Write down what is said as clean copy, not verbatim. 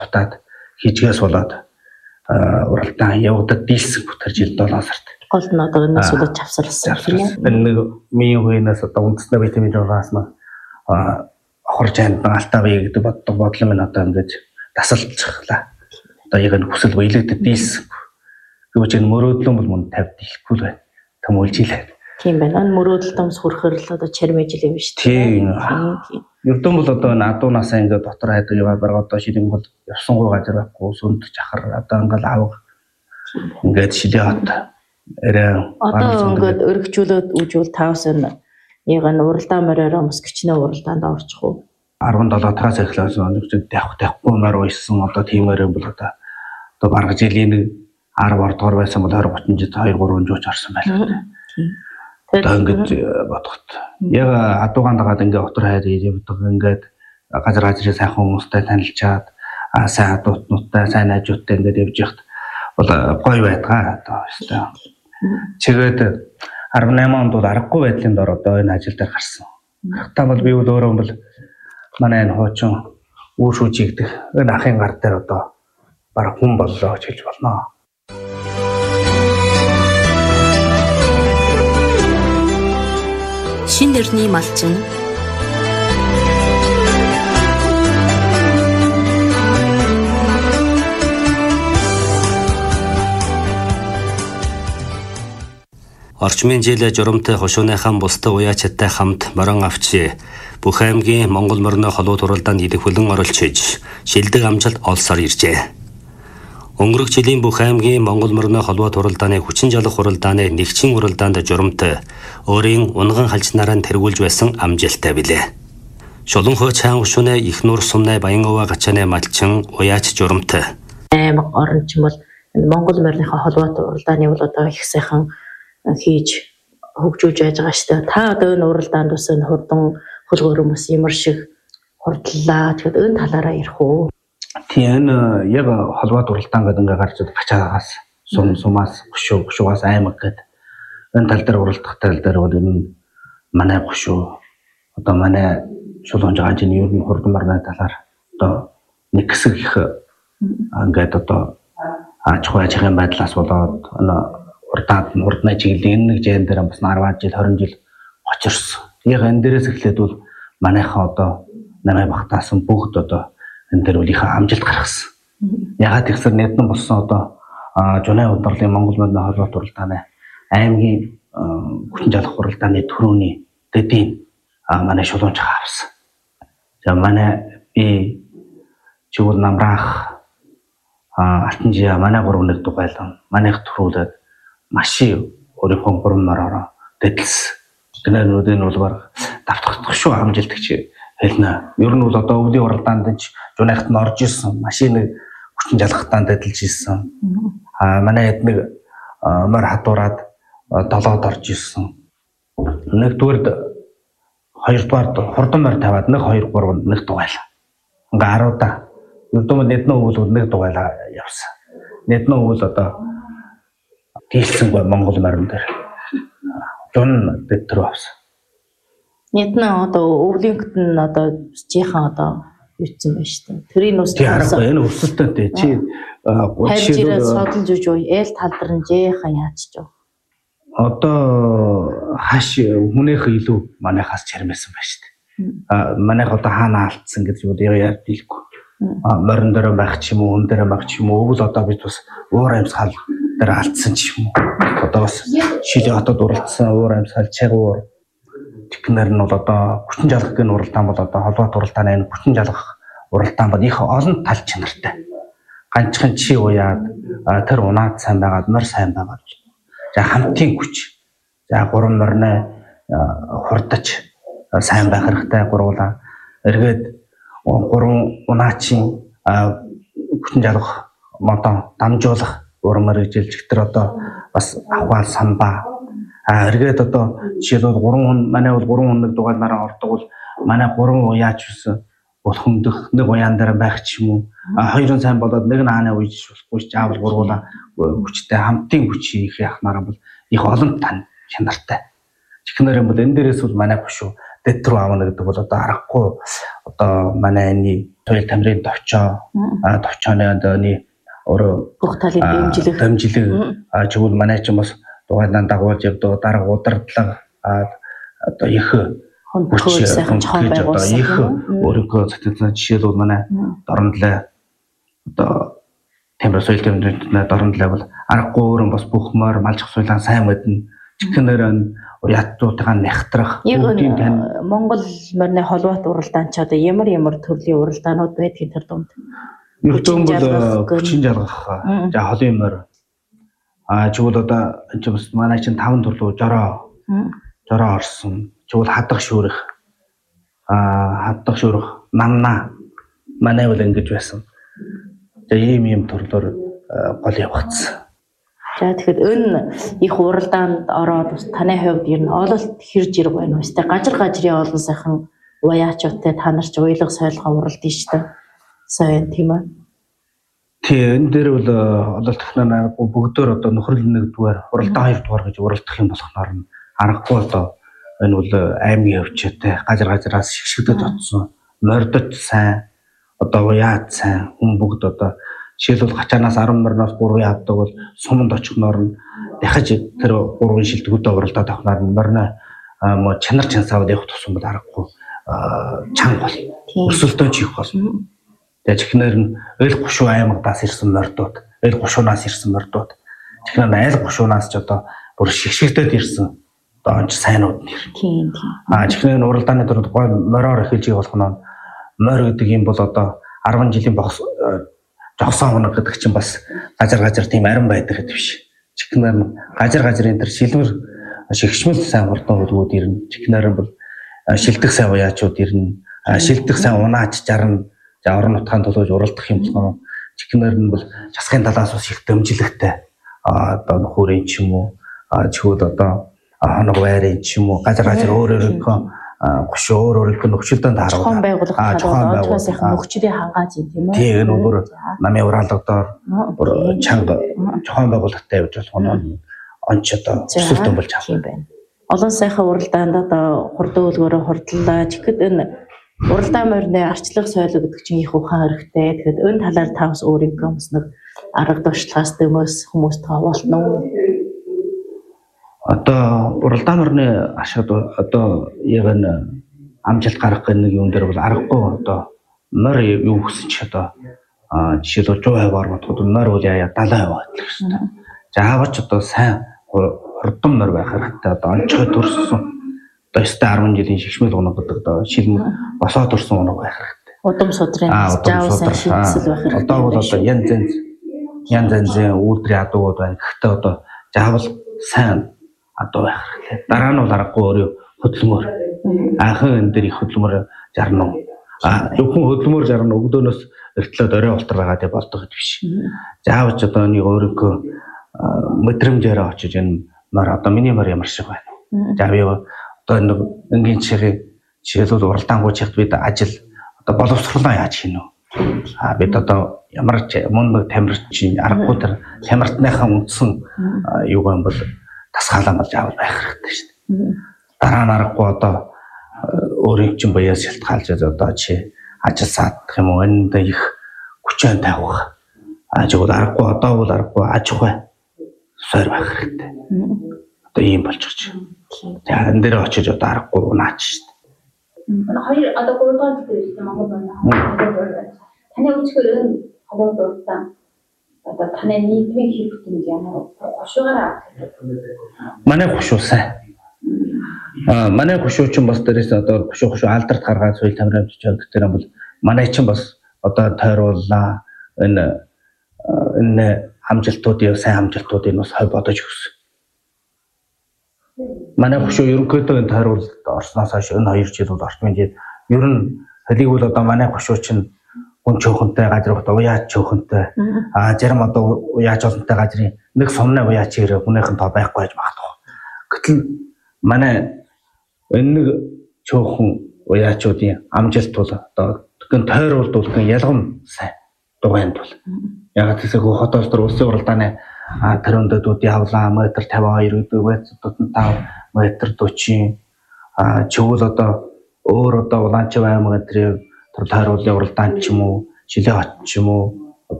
Батад хижгээс болоод уралдаан явагдаад дийлсэн бүтэр жил 7 сард. Гол нь одоо энэс удаа чавсарласан тийм ээ. Нэг миний үеийнээс одоо үндэснээ витамин жургаас нь хурж анд алтавыг гэдэг бодлоо минь одоо ингэж тасалчихлаа. Одоо яг нь хүсэл баялагд дийлсэн. Гэвч энэ мөрөөдлөн бол мөн 50 дийлэхгүй л байна. Төмөлжилээ. Тийм байна. Мөрөөдөл домс хүрхэр л одоо чармэжил юм шүү дээ. Тийм. Ердөө бол одоо адуунаас ингээд дотор хайдаг яваа бараг одоо шилэн бол явсангүй газар байхгүй сүнд жахар одоо ингээд авах ингээд шилээ хот одоо ингээд өргөжүүлээд үжүүл 5 сар яг нь уралдаан мороор москвичнээ уралдаанд орчих уу 17 тараас эхлээс оногч тавихгүй морь уйсан одоо тиймэрээ бол одоо бараг жилийн 10 дугаар байсан бол 20 30 жил 2 3 жууч орсон байлаа. Одоо ингэж бодоход яг адуугаан дагаад ингээ отор хайр явдаг ингээд газар сайхан хүмүүстэй танилцаад сайн адуутнуудтай сайн найзуудтай ингээд явж яхад бол гоё байдгаа одоо өстой. Чигээд 18 онд бол аргагүй байдлын дор одоо энэ ажил дээр гарсан. Гарахтаа бол би бол өөрөө бол манай энэ хуучин үүш үжигдэх энэ ахын гар дээр одоо бараг хүн боллоо гэж хэлж болно. Шин нэрний малчин Орчмын жил журамтай хошууныхан бусдад уяачтай хамт морон авчи бүх аймгийн Монгол морины холбоо туралдаанд идэвхлэн оролцож шилдэг амжилт олсоор иржээ. Өнгөрөх жилийн бүх аймгийн Монгол морины холбоо туралдааны хүчин жалах уралдааны нэгчин уралдаанд журамтай өөрийн унган халжнараа тэргүүлж байсан амжилттай билээ. Шулан хоо чаан хошууны их нуур сумнай Баянгова гачааны малчин уяач журамтай. Аймаг оронч бол Монгол морины холбоо туралдааны бол одоо их сайхан хийж хөгжүүлж байж байгаа шүү дээ. Та одоо энэ уралдаанд ус энэ хурдан хөлгөөрөм бас ямар шиг хурдлаа. Тэгэхээр энэ талаараа ярих уу? Тийм яг холбоо уралдаан гэдэг ингээ гарч гачаагаас сумаас гушуугаас аймаг гэдэг энэ тал дээр уралдах тал дээр бол энэ манай гушуу одоо манай шулуун жагааны ер нь хурдан марны талаар одоо нэг хэсэг их ингээд одоо ачхуу ажихын байдлаас болоод урднаа чиглэлийн нэг жин дээр бас 10 жил 20 жил очирсон. Яг энэ дээрээс эхлээд бол манайхаа одоо намайг багтаасан бүгд одоо энэ дээр үлийнхээ амжилт гаргасан. Ягаад гэвэл нэгэн болсон одоо Жунай удирлын Монгол морины холбоо туралдааны аймгийн хүчин жалах уралдааны төрөний дэдийн манай шулуунч авсан. За манай би чигүүл намраах алтанжи манай 3 дугайлан манайх төрүүлээд машин өөрийнхөө 3 мороор дэдэлсэн. Гэнээнүүд нь бол баг давтагдах шүү амжилтгч хэлнэ. Ер нь бол одоо өвлийн уралдаанд ч Жунайхад нь орж ирсэн машины хүчин жалгахтаа дэдэлж ирсэн. Манай хэд нэг морь хадуураад долоод орж ирсэн. Нэгдүгээр хоёрдугаар хурдан морь таваад 1 2 3 нэг дугайлаа. Ингээ 10 да. Ердөө нэгднэ өвөл нэг дугайлаа явсан. Нэгднэ өвөл одоо дийлсэнгүй Монгол морин дээр. Жун дэтрүү авсан. Нэгднэ одоо өвлийнхэд нь одоо жихан одоо юуцсан байна шүү дээ. Тэрийн ус авсан. Энэ өсөлтөнтэй чи хайржирээ содолж үж уу ээл талдар нь жихан яачж юу. Одоо хаш хүнийх илүү манайхаас чармайсан байна шүү дээ. Манайх одоо хаана алдсан гэж юу яа дийлэхгүй. Морин дээр байх ч юм уу, хүн дээр байх ч юм уу, өвөл одоо бид бас уур амьсгал дээр алдсан ч юм уу. Одоо бас шилээ хотод уралдсан уур амьсгал чагуур технэр нь бол одоо хүчин жалгах гэн уралдаан бол одоо холбоо уралдааны энэ хүчин жалгах уралдаан бол их олон тал чанартай. Ганцхан чи уяад тэр унаад сайн байгаад морь сайн байгаад. За хамтын хүч. За 3 морины хурдаж сайн байх хэрэгтэй гурвуулаа. Эргээд 3 унаачийн хүчин жалгах модон дамжуулах урмаар жилжих тэр одоо бас авгаал самбаа эргээд одоо жишээлбэл 3 хүн манай бол 3 хүн нэг дугаалнараа ордог бол манай 3 уяач үсэн болохомдох нэг уяан дээр байх ч юм уу хоёрын сайн болоод нэг нь хаана уйж болохгүй ч аавал гурвуулаа хүчтэй хамтын хүч их яхнараа бол их олон тань чанартай. Чихнэр юм бол энэ дээрээс бол манай гушуу дэд рүү авна гэдэг бол одоо аргагүй одоо манай энэ соёл тамирын товчооны одооны өөрөө бүх талын дэмжлэг чигүүл манай ч бас дугаараа дагуулж явдаг дарга удирдлага одоо их хүч сайхан чохон байгуулсан их өөрийнхөө цэцэн жишээлбэл манай дорнолоо одоо тамир соёл тамирын дорнолоо бол аргагүй өөрөө бас бүх мөр малжих соёлаа сайн мэднэ чихнэр уяатуудаа нэхтрах бүгдийн тань Монгол морины холбоот уралдаан ч одоо ямар төрлийн уралдаанууд байдгийг тэр дунд ертөнцийн бол хүчин жалгах за холын морь чигүүл одоо энэ бас манай чинь 5 төрлөө жороо орсон чигүүл хадах шүүрэх намна манай бол ингэж байсан за ийм төрлөөр гол явагдсан. За тэгэхээр энэ их уралдаанд ороод таны хувьд ер нь ололт хэрж ирэг байна уу? Тэ гажрын олон сайхан уяачуудтай та нар ч уйлга сойлгоо уралдсан шүү дээ. Сайн тийм ээ. Тэгээ энэ дээр бол ололт технологи бүгдээр одоо нөхрөл нэгдүгээр уралдаан хоёрдугаар гэж уралдах юм болохноор нь аргагүй одоо энэ бол аймгийн хөвчтэй гажраас шигшгдэд утсан мордод сайн одоо уяат сайн хүн бүгд одоо жишээлбэл гачаанаас 10 морноос 3 явдаг бол суманд очихноор нь дахиж тэр 3 шилдэгүүдээ уралдаад авахнаар нь морно чанар чансаад явах тусам бол аргагүй чанга бол өсөлтөө чих бол тэгээ чихнэр нь эл гушуу аймагаас ирсэн мордууд эл гушуунаас ирсэн мордууд чихнэр нь айл гушуунаас ч одоо бүр шигшгдэд ирсэн одоо онч сайнууд нэр тийм чихнэр нь уралдааны дөрөв гой мороор эхэлж явах нь морь гэдэг юм бол одоо 10 жилийн жогсон хоног гэдэг чинь бас гажар тийм арин байдаг гэдэг биш. Чихнэр нь гажрын тэр шилмэр шигшмэл сайн хурднууд ирнэ. Чихнэр нь бол шилдэх сайн уяачууд ирнэ. Шилдэх сайн унаач жарна. За орон нутгаан толгойж уралдах юм бол чихнэр нь бол часгын талаас ус их дэмжлэгтэй. Одоо нөхөрийн ч юм уу чигүүд одоо хоног байрын ч юм уу гажар өөрөөрийнхөө гушуур нөхцөлдөнд харуулсан байгуулах нөхцөлийг хангааж юм тийм үү? Тийм энэ бүр намын уралдаар бүр чанга зохион байгуулалттай явж болох нь онч одоо өсөлтөн болж байгаа юм байна. Олон сайхан уралдаанд одоо хурдан үлгөөрөө хурдлаа. Тэгэхэд энэ уралдаан морины арчлах соёл гэдэг чинь их ухаан хэрэгтэй. Тэгэхээр энэ талаар та бас өөрийнхөө бас нэг арга туршлагаас дөмөөс хүмүүст тоолно уу? Одоо уралдаан морины ашиг одоо яг энэ амжилт гаргах нэг юм дээр бол аргагүй одоо морь юу гэсэн ч одоо жишээлбэл 100% орнотод морь бол яа 70% байдаг шүү дээ. За аваач одоо сайн хурдан морь байх хэрэгтэй одоо онцгой төрсөн одоо 10 жилийн шигшмэл унаг гэдэг одоо шилмэ босоо төрсөн унаг байх хэрэгтэй. Удам судрын жаавсан шийдсэл байх хэрэгтэй. Одоо бол одоо янз үйлдвэрийн адуугууд байна. Гэхдээ одоо заавал сайн адуу байх хэрэгтэй. Дараа нь бол аргагүй өөрөө хөдөлмөр. Анхан энэ дээр их хөдөлмөр жарна уу? Зөвхөн хөдөлмөр жарна өгдөнөөс эртлээд орой ултар байгаа дэ болдог гэдэг биш. Заавч одоо нэг өөрийнхөө мэдрэмжээр очиж энэ мөр одоо миний мөр ямар шиг байна. За би одоо нэг энгийн жишээлбэл уралдаангуй чигт бид ажил одоо боловсруулаа яаж хийнэ вэ? Бид одоо ямар ч мөн тамирчин аргагүй тэр тамиртныхаа үндсэн юу юм бол тасгаалмалж авах байх хэрэгтэй шүү дээ. Дараа нь аргагүй одоо өөрийн чинь баяа шалтгаалж одоо чи ажил саадах юм уу энд их хүчээр тавих. Жигүүд аргагүй одоо бол аргагүй аж ахуй сойр байх хэрэгтэй. Одоо ийм болчихж байна. За энэ дээр очиж одоо аргагүй унаач шүү дээ. Хоёр одоо 3 дахь зүйл юм Монгол байна. Таны үзэхээр энэ холбоо дуртай одоо таны нийгмийн хэрэгтэн ямар гушуугаар манай гушуу сайн. Манай гушуу ч бас дээрээс одоо гушуу алдарт гаргаад соёл тамирын бичиг гэдэг юм бол манай ч бас одоо тойрууллаа энэ амжилтуудын сайн амжилтуудыг бас хой бодож өгсөн. Манай гушуу ерөнхийдөө энэ тойруулалт орсноос хойш энэ 2 жил бол ортмын жил ер нь хэлийг бол одоо манай гушуу чинь хүн чөөхөнтэй газар одоо уяач чөөхөнтэй зарим одоо уяач олонтой газрын нэг сумны уяач ирээ хүнийхэн тоо байхгүй гэж магадгүй. Гэтэл манай энэ нэг чөөхөн уяачуудын амжилт бол одоо гэн тойруулалт гэн ялгам сайн дугайнд бол яг тэсэг хотоос төр улсын уралдааны тэрөндөдүүд явлаа метр 52 гэдэг байцуудад 5 метр 40 чигүүл одоо өөр одоо улаанчив аймаг энэ тойруулын уралдаанд ч юм уу, шилээ хот ч юм уу,